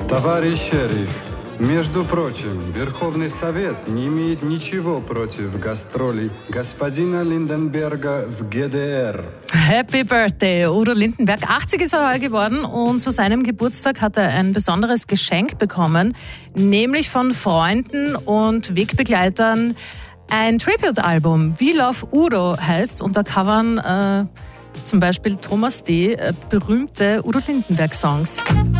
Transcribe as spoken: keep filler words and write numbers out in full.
Товарищ шериф, между прочим, Верховный Совет не имеет ничего против гастролей господина Lindenberger в G D R. Happy Birthday, Udo Lindenberg. achtzig ist er heuer geworden und zu seinem Geburtstag hat er ein besonderes Geschenk bekommen, nämlich von Freunden und Wegbegleitern ein Tribute-Album. We Love Udo heißt, und da covern äh, zum Beispiel Thomas D. Äh, berühmte Udo Lindenberg-Songs.